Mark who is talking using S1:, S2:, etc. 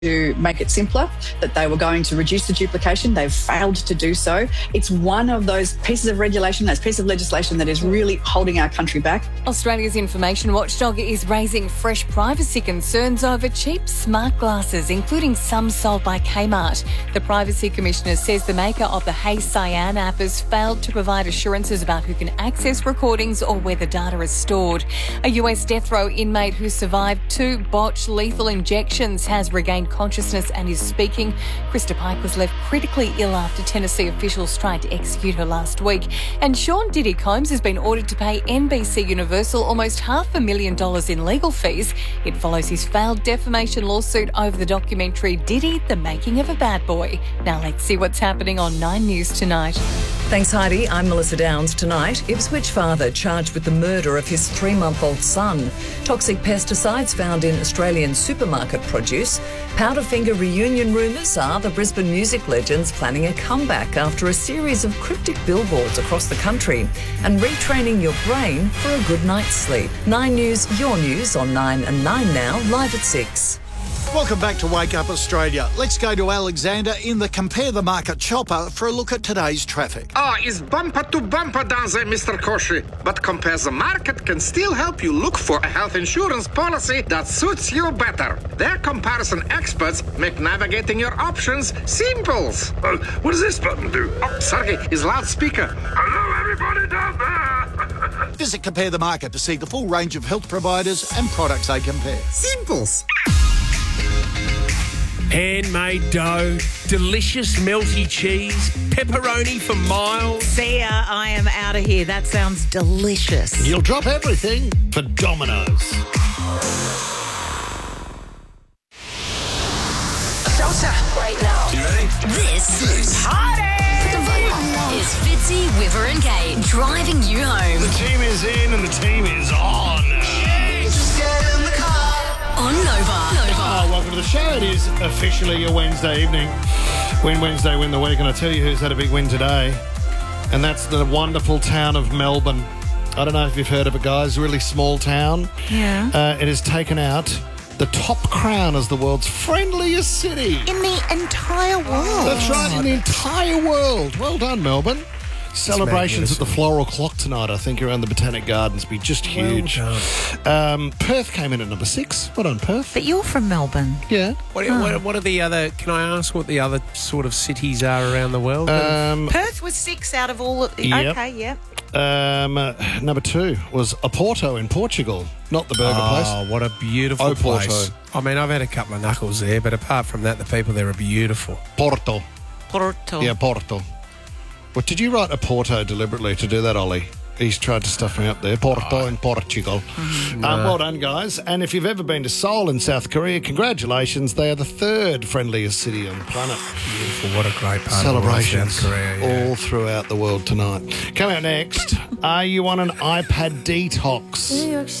S1: to make it simpler, that they were going to reduce the duplication. They've failed to do so. It's one of those pieces of regulation, those pieces of legislation that is really holding our country back.
S2: Australia's information watchdog is raising fresh privacy concerns over cheap smart glasses, including some sold by Kmart. The Privacy Commissioner says the maker of the Hey Cyan app has failed to provide assurances about who can access recordings or where the data is stored. A US death row inmate who survived 2 botched lethal injections has regained consciousness and is speaking. Krista Pike was left critically ill after Tennessee officials tried to execute her last week. And Sean Diddy Combs has been ordered to pay NBC Universal almost $500,000 in legal fees. It follows his failed defamation lawsuit over the documentary Diddy, The Making of a Bad Boy. Now let's see what's happening on 9 News tonight.
S3: Thanks, Heidi. I'm Melissa Downs. Tonight, Ipswich father charged with the murder of his 3-month-old son. Toxic pesticides found in Australian supermarket produce. Powderfinger reunion rumours are the Brisbane music legends planning a comeback after a series of cryptic billboards across the country. And retraining your brain for a good night's sleep. 9 News, your news on 9 and 9 now, live at 6.
S4: Welcome back to Wake Up Australia. Let's go to Alexander in the Compare the Market chopper for a look at today's traffic.
S5: It's bumper to bumper down there, Mr. Koshi. But Compare the Market can still help you look for a health insurance policy that suits you better. Their comparison experts make navigating your options simple. What does this button do? Oh, sorry, it's loudspeaker. Hello, everybody down there.
S4: Visit Compare the Market to see the full range of health providers and products they compare.
S5: Simples.
S6: Handmade dough, delicious melty cheese, pepperoni for miles.
S7: See ya, I am out of here. That sounds delicious.
S8: You'll drop everything for Domino's.
S9: Showtime right now.
S8: You ready?
S9: This is Fitzy, Wiver and Kate driving you home.
S8: The team is in and the team is on.
S9: Just get in the car. On Nova.
S8: Oh, welcome to the show. It is officially a Wednesday evening. Win Wednesday, win the week. And I tell you who's had a big win today. And that's the wonderful town of Melbourne. I don't know if you've heard of it, guys. Really small town.
S7: Yeah.
S8: It has taken out the top crown as the world's friendliest city.
S7: In the entire world.
S8: That's right, in the entire world. Well done, Melbourne. Celebrations at the Floral Clock tonight, I think, around the Botanic Gardens be just huge.
S6: Well
S8: Perth came in at number 6. Well done, Perth.
S7: But you're from Melbourne.
S8: Yeah.
S6: What are the other... Can I ask what the other sort of cities are around the world?
S7: Perth was 6 out of all of the...
S8: Yep.
S7: Okay, yep.
S8: Number 2 was Oporto in Portugal, not the burger place.
S6: Oh, what a beautiful
S8: Oporto.
S6: place. I mean, I've had a couple of knuckles there, but apart from that, the people there are beautiful.
S8: Porto.
S7: Porto.
S8: Yeah, Porto. What, did you write Oporto deliberately to do that, Ollie? He's tried to stuff me up there. Porto in Portugal. Well done, guys. And if you've ever been to Seoul in South Korea, congratulations. They are the 3rd friendliest city on the planet.
S6: Beautiful. What a great part
S8: Celebrations
S6: of South Korea. Yeah.
S8: all throughout the world tonight. Coming out next, are you on an iPad detox?